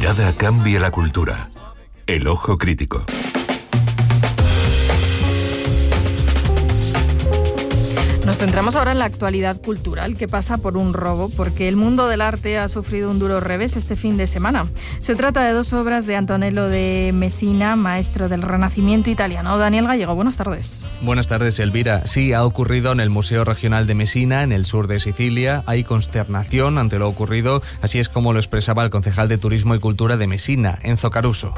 mirada cambia la cultura. El ojo crítico. Nos centramos ahora en la actualidad cultural que pasa por un robo, porque el mundo del arte ha sufrido un duro revés este fin de semana. Se trata de dos obras de Antonello de Messina, maestro del Renacimiento italiano. Daniel Gallego, buenas tardes. Buenas tardes, Elvira. Sí, ha ocurrido en el Museo Regional de Messina, en el sur de Sicilia. Hay consternación ante lo ocurrido, así es como lo expresaba el concejal de Turismo y Cultura de Messina, Enzo Caruso.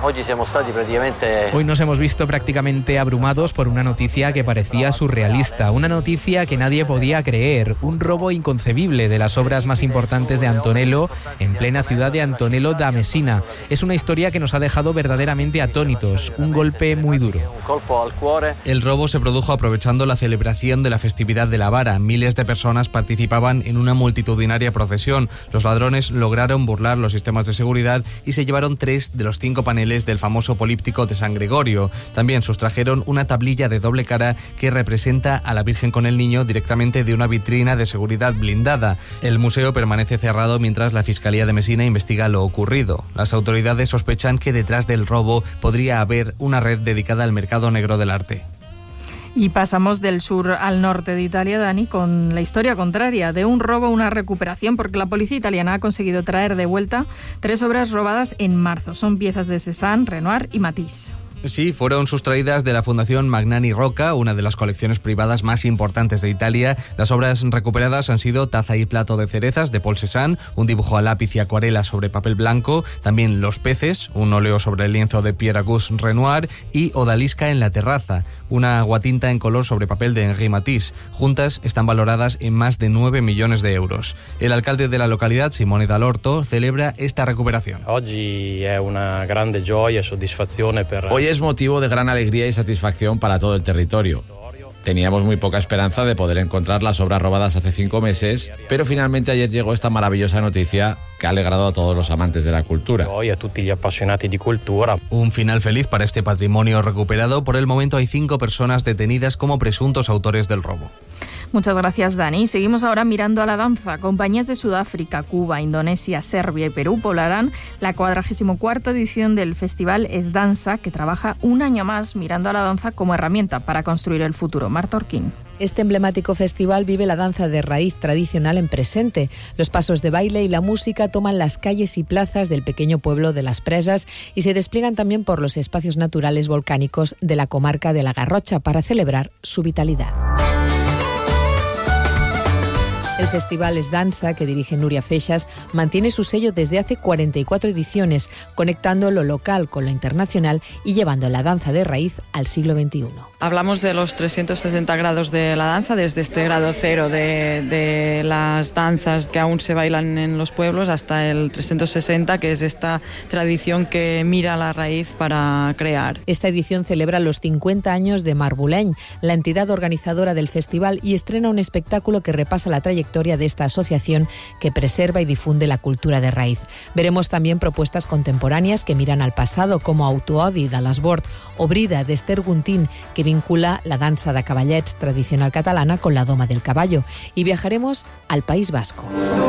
Hoy nos hemos visto prácticamente abrumados por una noticia que parecía surrealista, una noticia que nadie podía creer, un robo inconcebible de las obras más importantes de Antonello en plena ciudad de Antonello da Messina. Es una historia que nos ha dejado verdaderamente atónitos, un golpe muy duro. El robo se produjo aprovechando la celebración de la festividad de la vara. Miles de personas participaban en una multitudinaria procesión. Los ladrones lograron burlar los sistemas de seguridad y se llevaron 3 de los 5 paneles del famoso políptico de San Gregorio. También sustrajeron una tablilla de doble cara que representa a la Virgen con el Niño directamente de una vitrina de seguridad blindada. El museo permanece cerrado mientras la Fiscalía de Messina investiga lo ocurrido. Las autoridades sospechan que detrás del robo podría haber una red dedicada al mercado negro del arte. Y pasamos del sur al norte de Italia, Dani, con la historia contraria, de un robo a una recuperación, porque la policía italiana ha conseguido traer de vuelta 3 obras robadas en marzo. Son piezas de Cézanne, Renoir y Matisse. Sí, fueron sustraídas de la Fundación Magnani Rocca, una de las colecciones privadas más importantes de Italia. Las obras recuperadas han sido Taza y plato de cerezas de Paul Cézanne, un dibujo a lápiz y acuarela sobre papel blanco, también Los peces, un óleo sobre el lienzo de Pierre-Auguste Renoir y Odalisca en la terraza, una aguatinta en color sobre papel de Henri Matisse. Juntas están valoradas en más de 9 millones de euros. El alcalde de la localidad, Simone Dall'Orto, celebra esta recuperación. Hoy es una grande gioia e soddisfazione per... Es motivo de gran alegría y satisfacción para todo el territorio. Teníamos muy poca esperanza de poder encontrar las obras robadas hace 5 meses, pero finalmente ayer llegó esta maravillosa noticia que ha alegrado a todos los amantes de la cultura. Hoy a tutti gli appassionati di cultura. Un final feliz para este patrimonio recuperado. Por el momento hay 5 personas detenidas como presuntos autores del robo. Muchas gracias, Dani. Seguimos ahora mirando a la danza. Compañías de Sudáfrica, Cuba, Indonesia, Serbia y Perú poblarán la 44ª edición del festival Es Danza, que trabaja un año más mirando a la danza como herramienta para construir el futuro. Marta Orquín. Este emblemático festival vive la danza de raíz tradicional en presente. Los pasos de baile y la música toman las calles y plazas del pequeño pueblo de Las Presas y se despliegan también por los espacios naturales volcánicos de la comarca de la Garrocha para celebrar su vitalidad. El festival Es Danza, que dirige Nuria Feixas, mantiene su sello desde hace 44 ediciones, conectando lo local con lo internacional y llevando la danza de raíz al siglo XXI. Hablamos de los 360 grados de la danza, desde este grado cero de las danzas que aún se bailan en los pueblos hasta el 360, que es esta tradición que mira la raíz para crear. Esta edición celebra los 50 años de Marbuleny, la entidad organizadora del festival, y estrena un espectáculo que repasa la trayectoria de esta asociación que preserva y difunde la cultura de raíz. Veremos también propuestas contemporáneas que miran al pasado, como Autoodi de l'Esbord o Brida de Esther Guntín, que vincula la danza de cavallets tradicional catalana con la doma del caballo. Y viajaremos al País Vasco.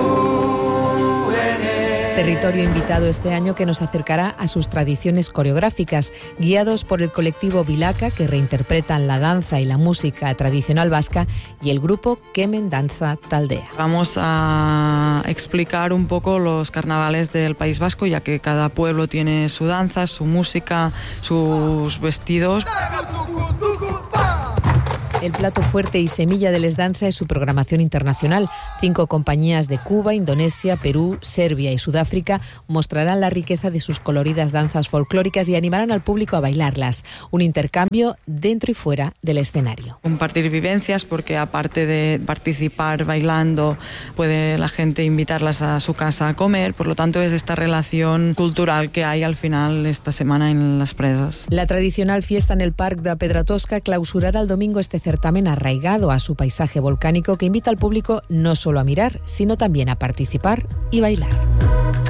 Territorio invitado este año que nos acercará a sus tradiciones coreográficas, guiados por el colectivo Vilaca, que reinterpretan la danza y la música tradicional vasca, y el grupo Kemen Danza Taldea. Vamos a explicar un poco los carnavales del País Vasco, ya que cada pueblo tiene su danza, su música, sus vestidos. El plato fuerte y semilla del Es Danza es su programación internacional. 5 compañías de Cuba, Indonesia, Perú, Serbia y Sudáfrica mostrarán la riqueza de sus coloridas danzas folclóricas y animarán al público a bailarlas. Un intercambio dentro y fuera del escenario. Compartir vivencias, porque aparte de participar bailando, puede la gente invitarlas a su casa a comer. Por lo tanto, es esta relación cultural que hay al final esta semana en Las Presas. La tradicional fiesta en el Parc de Pedratosca clausurará el domingo este certamen arraigado a su paisaje volcánico, que invita al público no solo a mirar, sino también a participar y bailar.